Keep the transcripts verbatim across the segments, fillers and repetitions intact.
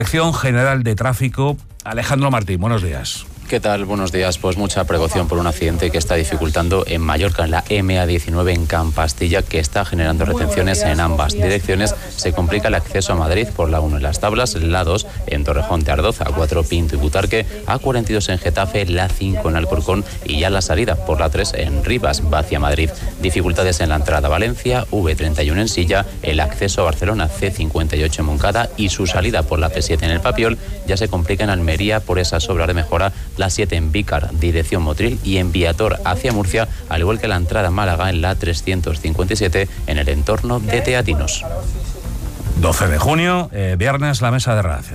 Dirección General de Tráfico, Alejandro Martín, buenos días. ¿Qué tal? Buenos días. Pues mucha precaución por un accidente que está dificultando en Mallorca, en la eme a diecinueve en Campastilla, que está generando retenciones en ambas direcciones. Se complica el acceso a Madrid por la uno en Las Tablas, la dos en Torrejón de Ardoz, a cuatro Pinto y Butarque, a cuarenta y dos en Getafe, la cinco en Alcorcón y ya la salida por la tres en Rivas, va hacia Madrid. Dificultades en la entrada a Valencia, ve treinta y uno en Silla, el acceso a Barcelona, ce cincuenta y ocho en Moncada y su salida por la ce siete en el Papiol. Ya se complica en Almería por esas obras de mejora, la siete en Vícar, dirección Motril, y en Viator hacia Murcia, al igual que la entrada a Málaga en la trescientos cincuenta y siete en el entorno de Teatinos. doce de junio, eh, viernes, la mesa de redacción.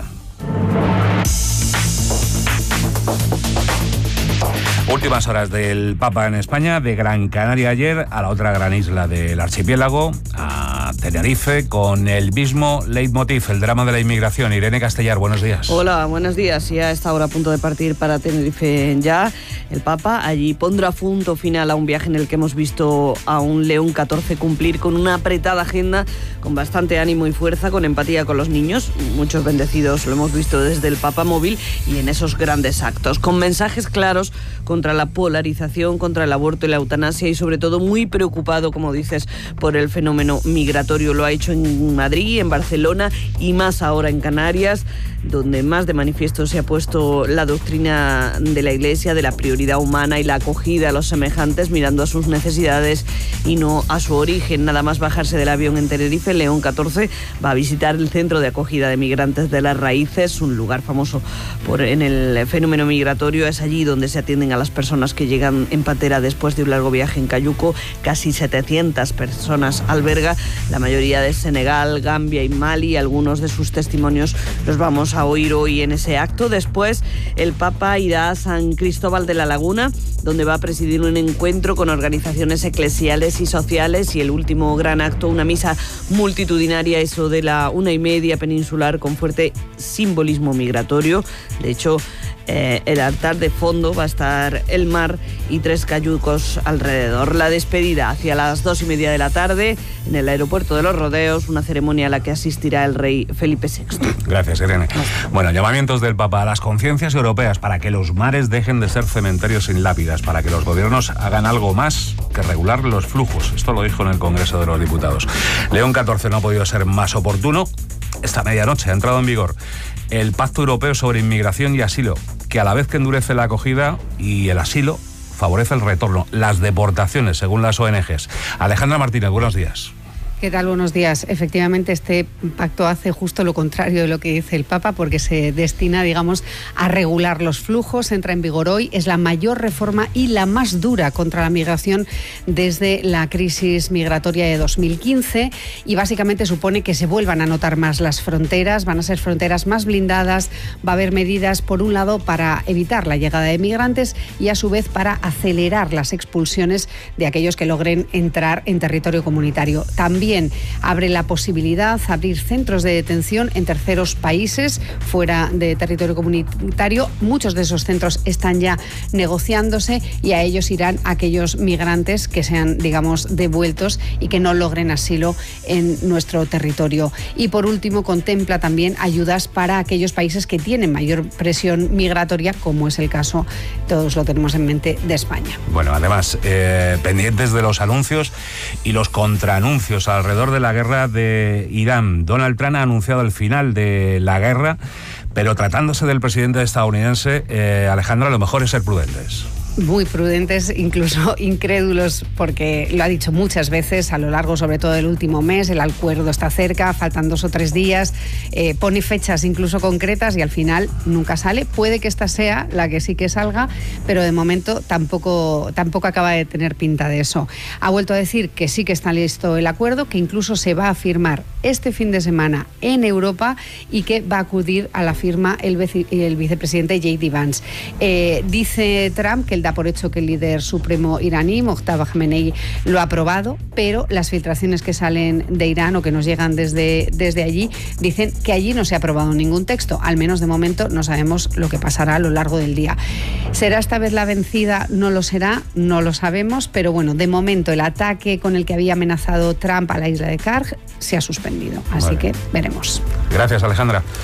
Últimas horas del Papa en España, de Gran Canaria ayer a la otra gran isla del archipiélago, a Tenerife, con el mismo leitmotiv, el drama de la inmigración. Irene Castellar, buenos días. Hola, buenos días. Ya está ahora a punto de partir para Tenerife ya el Papa. Allí pondrá punto final a un viaje en el que hemos visto a un León catorce cumplir con una apretada agenda, con bastante ánimo y fuerza, con empatía con los niños. Muchos bendecidos lo hemos visto desde el Papa móvil y en esos grandes actos, con mensajes claros contra la polarización, contra el aborto y la eutanasia, y sobre todo muy preocupado, como dices, por el fenómeno migratorio. Lo ha hecho en Madrid, en Barcelona y más ahora en Canarias, donde más de manifiesto se ha puesto la doctrina de la Iglesia de la prioridad humana y la acogida a los semejantes, mirando a sus necesidades y no a su origen. Nada más bajarse del avión en Tenerife, León catorce va a visitar el centro de acogida de migrantes de Las Raíces, un lugar famoso por en el fenómeno migratorio. Es allí donde se atienden a las personas que llegan en patera después de un largo viaje en cayuco. Casi setecientas personas alberga, la mayoría de Senegal, Gambia y Mali. Algunos de sus testimonios los vamos a oír hoy en ese acto. Después, el Papa irá a San Cristóbal de la Laguna, donde va a presidir un encuentro con organizaciones eclesiales y sociales, y el último gran acto, una misa multitudinaria, eso de la una y media peninsular, con fuerte simbolismo migratorio. De hecho, Eh, el altar de fondo va a estar el mar y tres cayucos alrededor. La despedida hacia las dos y media de la tarde en el aeropuerto de Los Rodeos, una ceremonia a la que asistirá el rey Felipe sexto. Gracias, Irene. Bueno, llamamientos del Papa a las conciencias europeas para que los mares dejen de ser cementerios sin lápidas, para que los gobiernos hagan algo más que regular los flujos. Esto lo dijo en el Congreso de los Diputados. León catorce no ha podido ser más oportuno. Esta medianoche ha entrado en vigor el Pacto Europeo sobre Inmigración y Asilo, que a la vez que endurece la acogida y el asilo, favorece el retorno, las deportaciones, según las O N Ges. Alejandra Martínez, buenos días. ¿Qué tal? Buenos días. Efectivamente, este pacto hace justo lo contrario de lo que dice el Papa, porque se destina, digamos, a regular los flujos. Entra en vigor hoy. Es la mayor reforma y la más dura contra la migración desde la crisis migratoria de dos mil quince, y básicamente supone que se vuelvan a notar más las fronteras. Van a ser fronteras más blindadas. Va a haber medidas, por un lado, para evitar la llegada de migrantes y, a su vez, para acelerar las expulsiones de aquellos que logren entrar en territorio comunitario. También También abre la posibilidad de abrir centros de detención en terceros países fuera de territorio comunitario. Muchos de esos centros están ya negociándose y a ellos irán aquellos migrantes que sean, digamos, devueltos y que no logren asilo en nuestro territorio. Y por último, contempla también ayudas para aquellos países que tienen mayor presión migratoria, como es el caso, todos lo tenemos en mente, de España. Bueno, además, eh, pendientes de los anuncios y los contraanuncios alrededor de la guerra de Irán. Donald Trump ha anunciado el final de la guerra, pero tratándose del presidente estadounidense, eh, Alejandra, lo mejor es ser prudentes. Muy prudentes, incluso incrédulos, porque lo ha dicho muchas veces a lo largo, sobre todo del último mes. El acuerdo está cerca, faltan dos o tres días, eh, pone fechas incluso concretas y al final nunca sale. Puede que esta sea la que sí que salga, pero de momento tampoco, tampoco acaba de tener pinta de eso. Ha vuelto a decir que sí que está listo el acuerdo, que incluso se va a firmar este fin de semana en Europa y que va a acudir a la firma el, vice, el vicepresidente J D Vance. Eh, dice Trump que el da por hecho que el líder supremo iraní, Mojtaba Khamenei, lo ha aprobado, pero las filtraciones que salen de Irán o que nos llegan desde, desde allí dicen que allí no se ha aprobado ningún texto. Al menos de momento no sabemos lo que pasará a lo largo del día. ¿Será esta vez la vencida? No lo será, no lo sabemos, pero bueno, de momento el ataque con el que había amenazado Trump a la isla de Karg se ha suspendido, así vale. que veremos. Gracias, Alejandra.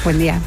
Buen día.